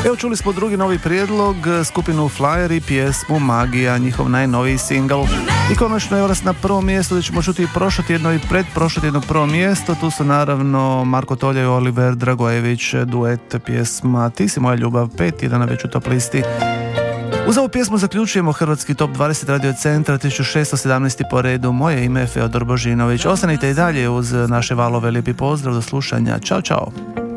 Evo, čuli smo drugi novi prijedlog, skupinu Flyer i pjesmu Magija, njihov najnoviji singl. I konačno je nas na prvom mjestu, da ćemo čuti prošlotjedno i predprošlotjedno prvo mjesto. Tu su naravno Marko Tolja i Oliver Dragojević, duet pjesma Ti si moja ljubav, 5 tjedana već u top listi. Uz ovu pjesmu zaključujemo Hrvatski top 20 Radio Centra, 1617. po redu. Moje ime je Feodor Božinović. Ostanite i dalje uz naše valove. Lijepi pozdrav, do slušanja. Ćao, čao.